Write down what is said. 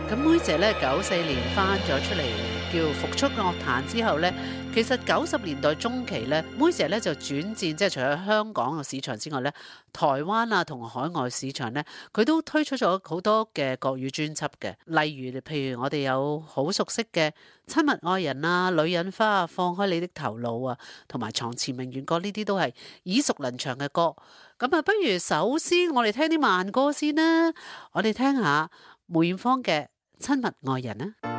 咁妹姐咧94年翻咗出嚟叫復出樂壇之後咧，其實90年代中期咧，妹姐咧就轉戰即係除咗香港嘅市場之外咧，台灣啊同海外市場咧，佢都推出咗好多嘅國語專輯嘅，例如譬如我哋有好熟悉嘅親密愛人啊、女人花啊、放開你的頭腦啊，同埋床前明月歌呢啲都係耳熟能詳嘅歌。咁啊，不如首先我哋聽啲慢歌先啦，我哋聽下梅艷芳嘅親密愛人啊。